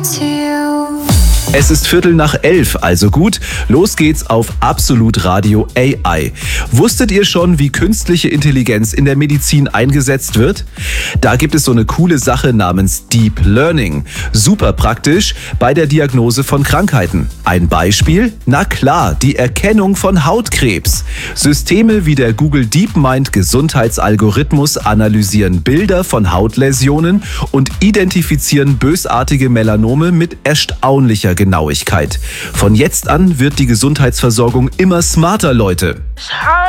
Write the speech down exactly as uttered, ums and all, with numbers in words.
to you. Es ist Viertel nach elf, also gut, los geht's auf Absolut Radio A I. Wusstet ihr schon, wie künstliche Intelligenz in der Medizin eingesetzt wird? Da gibt es so eine coole Sache namens Deep Learning. Super praktisch bei der Diagnose von Krankheiten. Ein Beispiel? Na klar, die Erkennung von Hautkrebs. Systeme wie der Google DeepMind Gesundheitsalgorithmus analysieren Bilder von Hautläsionen und identifizieren bösartige Melanome mit erstaunlicher Genauigkeit. Von jetzt an wird die Gesundheitsversorgung immer smarter, Leute.